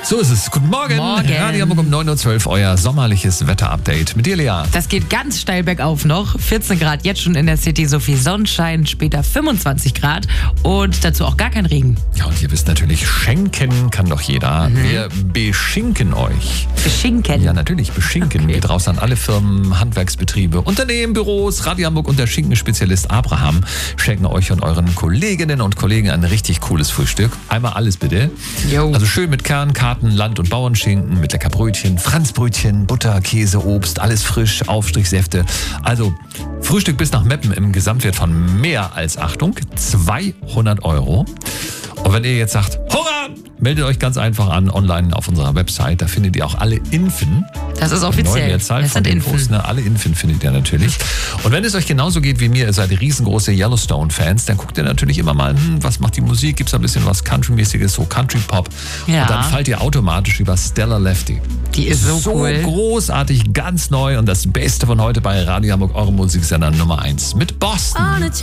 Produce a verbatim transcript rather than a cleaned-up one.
So ist es. Guten Morgen. Morgen. Radio Hamburg um neun Uhr zwölf, euer sommerliches Wetterupdate. Mit dir, Lea. Das geht ganz steil bergauf noch. vierzehn Grad jetzt schon in der City, so viel Sonnenschein, später fünfundzwanzig Grad und dazu auch gar kein Regen. Ja, und ihr wisst natürlich, schenken kann doch jeder. Mhm. Wir beschinken euch. Beschinken? Ja, natürlich, beschinken. Okay. Geht raus an alle Firmen, Handwerksbetriebe, Unternehmen, Büros. Radio Hamburg und der Schinkenspezialist Abraham schenken euch und euren Kolleginnen und Kollegen ein richtig cooles Frühstück. Einmal alles bitte. Jo. Also schön mit Kern, Karten, Land- und Bauernschinken, mit lecker Brötchen, Franzbrötchen, Butter, Käse, Obst, alles frisch, Aufstrichsäfte. Also Frühstück bis nach Meppen im Gesamtwert von mehr als, Achtung, zweihundert Euro. Und wenn ihr jetzt sagt, Hurra, meldet euch ganz einfach an, online auf unserer Website. Da findet ihr auch alle Infen. Das ist Die neue offiziell. Mehrzahl Das von sind Infos, Infen. ne? Alle Infen findet ihr natürlich. Und wenn es euch genauso geht wie mir, ihr seid riesengroße Yellowstone-Fans, dann guckt ihr natürlich immer mal, hm, was macht die Musik? Gibt es ein bisschen was Country-mäßiges, so Country-Pop? Ja. Und dann fallt ihr automatisch über Stella Lefty. Die ist so, So cool. großartig, ganz neu und das Beste von heute bei Radio Hamburg, eurem Musiksender Nummer eins mit Boston.